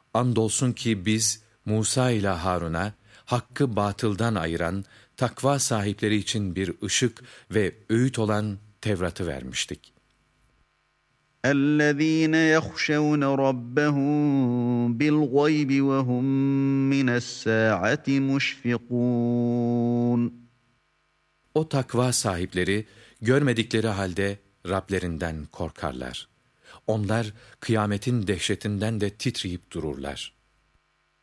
Andolsun ki biz Musa ile Harun'a hakkı batıldan ayıran takva sahipleri için bir ışık ve öğüt olan Tevrat'ı vermiştik. اَلَّذ۪ينَ يَخْشَوْنَ رَبَّهُمْ بِالْغَيْبِ وَهُمْ مِنَ السَّاعَةِ مُشْفِقُونَ. O takva sahipleri görmedikleri halde Rablerinden korkarlar. Onlar kıyametin dehşetinden de titreyip dururlar.